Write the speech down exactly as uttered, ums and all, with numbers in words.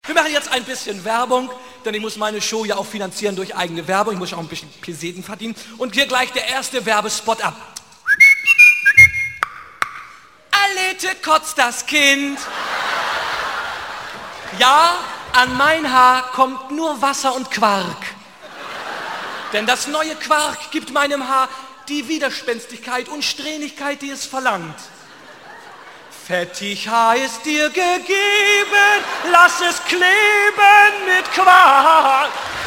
Wir machen jetzt ein bisschen Werbung, denn ich muss meine Show ja auch finanzieren durch eigene Werbung. Ich muss auch ein bisschen Peseten verdienen. Und hier gleich der erste Werbespot ab. Alete kotzt das Kind. Ja, an mein Haar kommt nur Wasser und Quark. Denn das neue Quark gibt meinem Haar die Widerspenstigkeit und Strähnigkeit, die es verlangt. Fettig Haar ist dir gegeben, lass es kleben mit Quark.